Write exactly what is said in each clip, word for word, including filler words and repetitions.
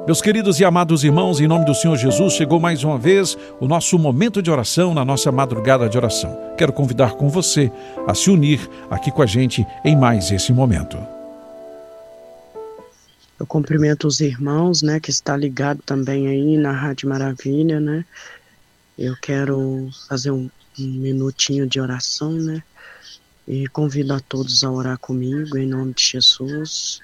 Meus queridos e amados irmãos, em nome do Senhor Jesus, chegou mais uma vez o nosso momento de oração, na nossa madrugada de oração. Quero convidar com você a se unir aqui com a gente em mais esse momento. Eu cumprimento os irmãos, né, que está ligado também aí na Rádio Maravilha, né. Eu quero fazer um, um minutinho de oração, né, e convido a todos a orar comigo em nome de Jesus.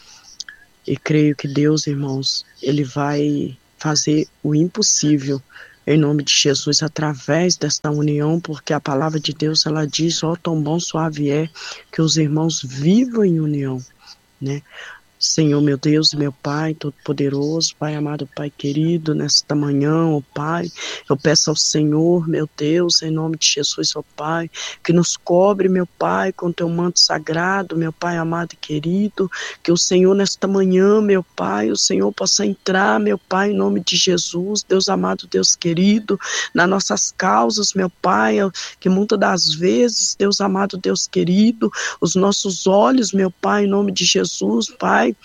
E creio que Deus, irmãos, Ele vai fazer o impossível em nome de Jesus através desta união, porque a palavra de Deus, ela diz, ó, tão bom suave é que os irmãos vivam em união, né? Senhor, meu Deus e meu Pai Todo-Poderoso, Pai amado, Pai querido, nesta manhã, ó Pai, eu peço ao Senhor, meu Deus, em nome de Jesus, ó Pai, que nos cobre, meu Pai, com teu manto sagrado, meu Pai amado e querido, que o Senhor nesta manhã, meu Pai, o Senhor possa entrar, meu Pai, em nome de Jesus, Deus amado, Deus querido, nas nossas causas, meu Pai, que muitas das vezes, Deus amado, Deus querido, os nossos olhos, meu Pai, em nome de Jesus, Pai,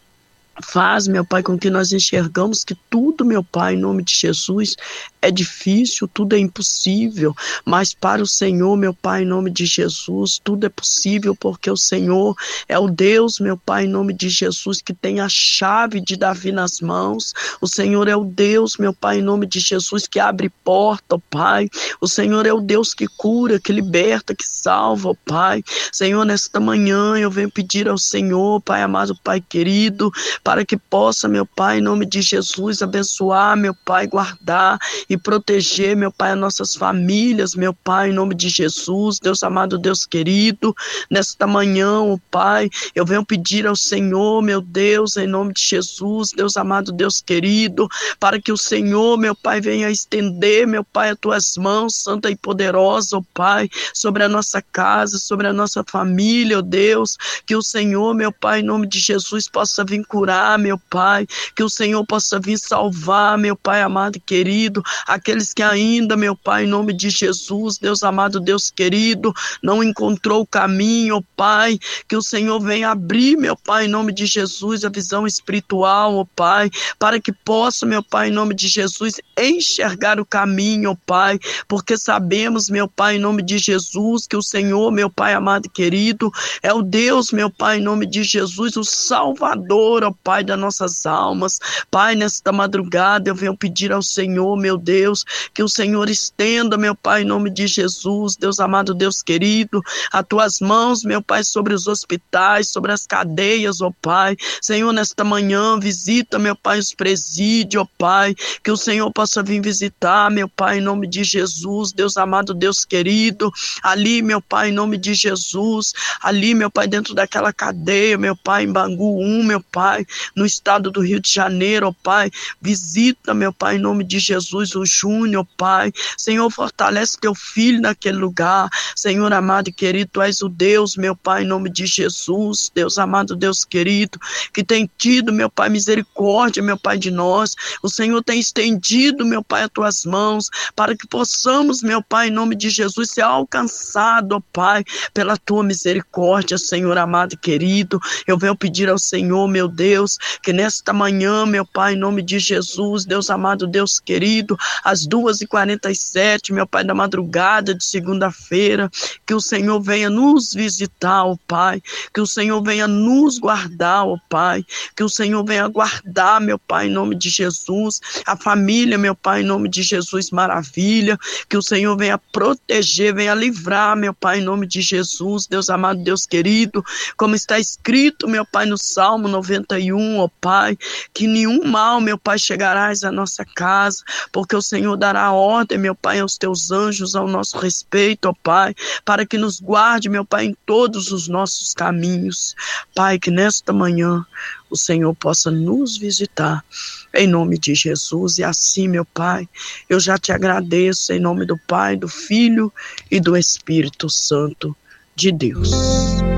faz, meu Pai, com que nós enxergamos que tudo, meu Pai, em nome de Jesus, é difícil, tudo é impossível, mas para o Senhor, meu Pai, em nome de Jesus, tudo é possível, porque o Senhor é o Deus, meu Pai, em nome de Jesus, que tem a chave de Davi nas mãos. O Senhor é o Deus, meu Pai, em nome de Jesus, que abre porta, ó Pai. O Senhor é o Deus que cura, que liberta, que salva, ó Pai. Senhor, nesta manhã eu venho pedir ao Senhor, Pai amado, Pai querido, para que possa, meu Pai, em nome de Jesus, abençoar, meu Pai, guardar e proteger, meu Pai, as nossas famílias, meu Pai, em nome de Jesus, Deus amado, Deus querido, nesta manhã, ó Pai, eu venho pedir ao Senhor, meu Deus, em nome de Jesus, Deus amado, Deus querido, para que o Senhor, meu Pai, venha estender, meu Pai, as tuas mãos, santa e poderosa, ó Pai, sobre a nossa casa, sobre a nossa família, ó Deus, que o Senhor, meu Pai, em nome de Jesus, possa vir curar, meu Pai, que o Senhor possa vir salvar, meu Pai amado e querido, aqueles que ainda, meu Pai, em nome de Jesus, Deus amado, Deus querido, não encontrou o caminho, ó Pai, que o Senhor venha abrir, meu Pai, em nome de Jesus, a visão espiritual, ó Pai, para que possa, meu Pai, em nome de Jesus, enxergar o caminho, ó Pai, porque sabemos, meu Pai, em nome de Jesus, que o Senhor, meu Pai amado e querido, é o Deus, meu Pai, em nome de Jesus, o Salvador, ó Pai, das nossas almas. Pai, nesta madrugada eu venho pedir ao Senhor, meu Deus, que o Senhor estenda, meu Pai, em nome de Jesus, Deus amado, Deus querido, as tuas mãos, meu Pai, sobre os hospitais, sobre as cadeias, ó Pai. Senhor, nesta manhã, visita, meu Pai, os presídios, ó Pai, que o Senhor possa vir visitar, meu Pai, em nome de Jesus, Deus amado, Deus querido, ali, meu Pai, em nome de Jesus, ali, meu Pai, dentro daquela cadeia, meu Pai, em Bangu um, meu Pai, no estado do Rio de Janeiro, ó Pai, visita, meu Pai, em nome de Jesus, o Júnior, ó Pai, Senhor, fortalece teu filho naquele lugar, Senhor amado e querido, tu és o Deus, meu Pai, em nome de Jesus, Deus amado, Deus querido, que tem tido, meu Pai, misericórdia, meu Pai, de nós, o Senhor tem estendido, meu Pai, as tuas mãos, para que possamos, meu Pai, em nome de Jesus, ser alcançado, ó Pai, pela tua misericórdia, Senhor amado e querido. Eu venho pedir ao Senhor, meu Deus, que nesta manhã, meu Pai, em nome de Jesus, Deus amado, Deus querido, às duas e quarenta e sete, meu Pai, da madrugada de segunda-feira, que o Senhor venha nos visitar, ó Pai, que o Senhor venha nos guardar, ó Pai, que o Senhor venha guardar, meu Pai, em nome de Jesus, a família, meu Pai, em nome de Jesus, maravilha, que o Senhor venha proteger, venha livrar, meu Pai, em nome de Jesus, Deus amado, Deus querido, como está escrito, meu Pai, no Salmo noventa e um, ó Pai, que nenhum mal, meu Pai, chegarás à nossa casa, porque o Senhor dará ordem, meu Pai, aos teus anjos ao nosso respeito, ó Pai, para que nos guarde, meu Pai, em todos os nossos caminhos. Pai, que nesta manhã o Senhor possa nos visitar, em nome de Jesus, e assim, meu Pai, eu já te agradeço, em nome do Pai, do Filho e do Espírito Santo de Deus.